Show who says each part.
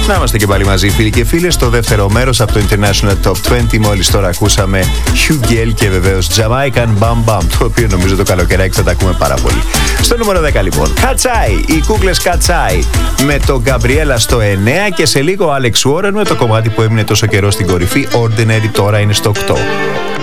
Speaker 1: Να είμαστε και πάλι μαζί, φίλοι και φίλες, στο δεύτερο μέρος από το International Top 20. Μόλις τώρα ακούσαμε Hugh Gale και βεβαίως Jamaican Bam Bam, το οποίο νομίζω το καλοκαιράκι θα τα ακούμε πάρα πολύ. Στο νούμερο 10 λοιπόν, Κατσάι, οι κούκλες Κατσάι με το Gabriella στο 9 και σε λίγο Alex Warren με το κομμάτι που έμεινε τόσο καιρό στην κορυφή, Ordinary, τώρα είναι στο 8.